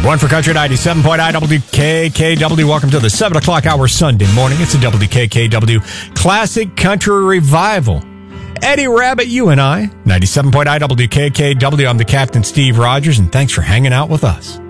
One for Country 97.9 WKKW. Welcome to the 7 o'clock hour Sunday morning. It's a WKKW Classic Country Revival. Eddie Rabbitt, you and I, 97.9 WKKW. I'm the Captain Steve Rogers, and thanks for hanging out with us.